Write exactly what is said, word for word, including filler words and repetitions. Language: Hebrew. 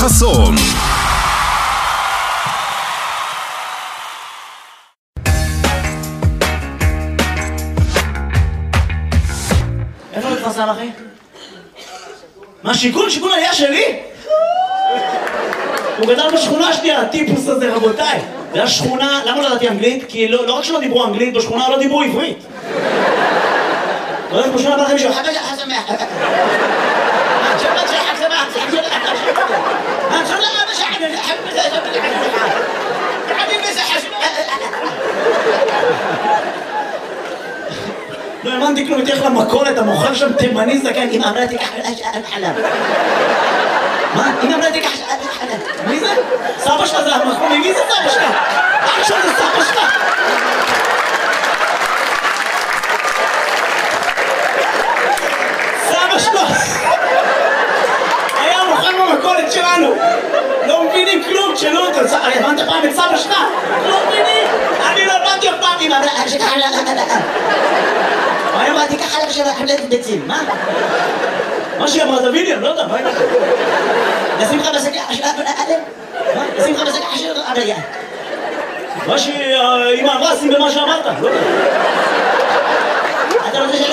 חסון. איפה הוא התפרסם, אחי? מה, שיכון? שיכון עלייה שלי? הוא גדל בשכונה השנייה, הטיפוס הזה, רבותיי. זה השכונה, למה לא ידעתי אנגלית? כי לא, לא רק שלא דיברו אנגלית, בשכונה לא דיברו עברית. לא יודעת, בשכונה בא לכם מישהו, חגה חסמח. שבת שחק סמח, שחק שחק שחק. שחק אבא שחק, חק שחק. תעדים מסחש. לא האמנתי כלום, תלך למכולת, המוכר שם תימני זקן, אמא אמרה תיקח חלב. מה? אמא אמרה תיקח חלב. מי זה? סבא שלך זה המחמומי, מי זה סבא שלך? אח שלך זה סבא שלך? סבא שלך! היה מוכר במכולת שלנו! לא מבינים כלום, תשאלו אותו, הבנת פעם את סבא שלך? לא מבינים! אני לא הבנתי אף פעם, אמא אמרה תיקח חלב. מה אמרתי ככה לך של חלבת ביצים, מה? מה שהיא אמרה, תביא לי, אני לא יודע, מה היא אמרה? נשים לך בשקע של אדם? מה? נשים לך בשקע של אדם? מה שהיא אמרה, שים במה שאמרת, לא יודע. אתה רוצה